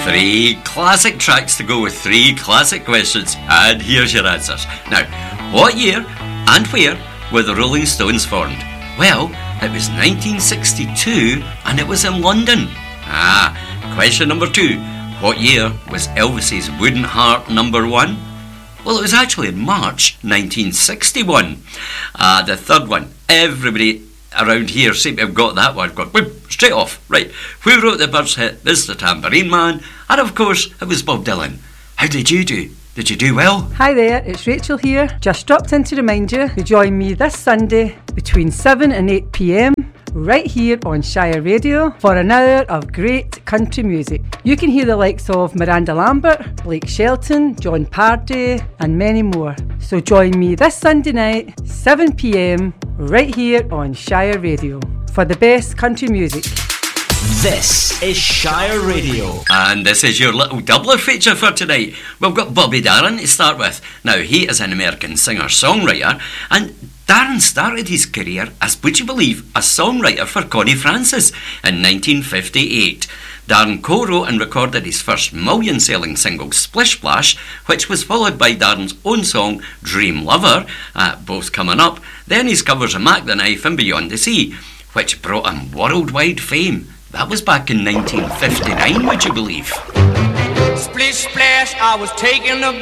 3 classic tracks to go with 3 classic questions, and here's your answers. Now, what year and where were the Rolling Stones formed? Well, it was 1962 and it was in London. Question number 2. What year was Elvis's Wooden Heart number 1? Well, it was actually in March 1961. The third one, everybody around here seem to have got that one. Got straight off. Right. Who wrote the Byrds hit Mr. Tambourine Man? And of course, it was Bob Dylan. How did you do? Did you do well? Hi there, it's Rachel here. Just dropped in to remind you to join me this Sunday between 7 and 8 p.m. right here on Shire Radio for an hour of great country music. You can hear the likes of Miranda Lambert, Blake Shelton, John Pardee and many more. So join me this Sunday night, 7 p.m, right here on Shire Radio for the best country music. This is Shire Radio. And this is your little doubler feature for tonight. We've got Bobby Darin to start with. Now, he is an American singer-songwriter, and Darin started his career as, would you believe, a songwriter for Connie Francis in 1958. Darin co-wrote and recorded his first million-selling single, Splish Splash, which was followed by Darin's own song, Dream Lover, both coming up. Then his covers of Mac the Knife and Beyond the Sea, which brought him worldwide fame. That was back in 1959, would you believe? Splish splash, I was taking a